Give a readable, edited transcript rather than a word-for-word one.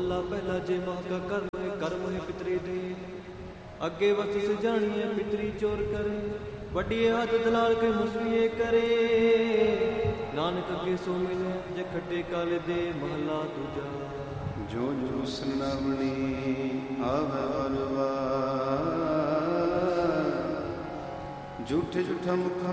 ਮਹੱਲਾ ਪਹਿਲਾ। ਜੇ ਮਾਂ ਕਾ ਕਰਮ ਹੈ ਪਿਤਰੀ ਦੇ, ਅੱਗੇ ਵਸ ਜਾਣੀਏ ਪਿਤਰੀ ਚੋਰ ਕਰੇ। ਵੱਡੀਏ ਹੱਥ ਦਲਾਲ ਕੇ ਮੁਸਵੀਏ ਕਰੇ, ਨਾਨਕ ਅੱਗੇ ਸੋ ਮਿਲੇ ਜੇ ਖੱਟੇ ਕਾਲੇ ਦੇ। ਮਹੱਲਾ ਦੂਜਾ। ਜੋ ਜੋ ਸੁਨਾਵਣੀ ਆਵੇ ਅਰਵਾ, ਝੂਠੇ ਝੂਠਾ ਮੁਖ